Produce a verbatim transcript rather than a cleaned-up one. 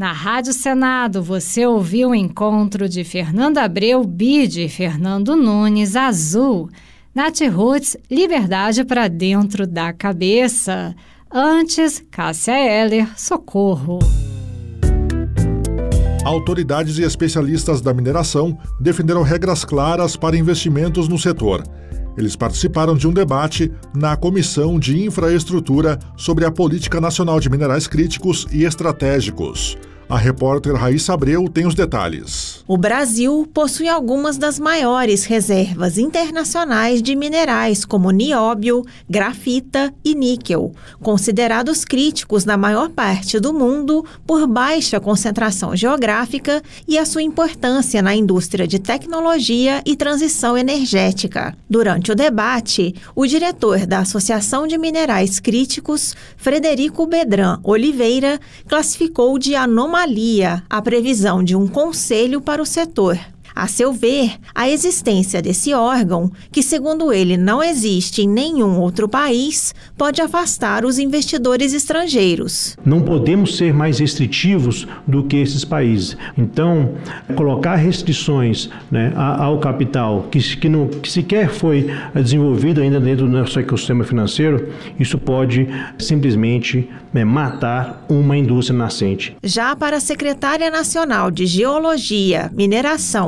Na Rádio Senado, você ouviu o encontro de Fernando Abreu, Bide, e Fernando Nunes, Azul. Nath Roots, Liberdade para Dentro da Cabeça. Antes, Cássia Eller, Socorro. Autoridades e especialistas da mineração defenderam regras claras para investimentos no setor. Eles participaram de um debate na Comissão de Infraestrutura sobre a Política Nacional de Minerais Críticos e Estratégicos. A repórter Raíssa Abreu tem os detalhes. O Brasil possui algumas das maiores reservas internacionais de minerais, como nióbio, grafita e níquel, considerados críticos na maior parte do mundo por baixa concentração geográfica e a sua importância na indústria de tecnologia e transição energética. Durante o debate, o diretor da Associação de Minerais Críticos, Frederico Bedran Oliveira, classificou de anomalia a previsão de um conselho para o setor. A seu ver, a existência desse órgão, que segundo ele não existe em nenhum outro país, pode afastar os investidores estrangeiros. Não podemos ser mais restritivos do que esses países. Então, colocar restrições, né, ao capital que, que, não, que sequer foi desenvolvido ainda dentro do nosso ecossistema financeiro, isso pode simplesmente, né, matar uma indústria nascente. Já para a secretária nacional de Geologia, Mineração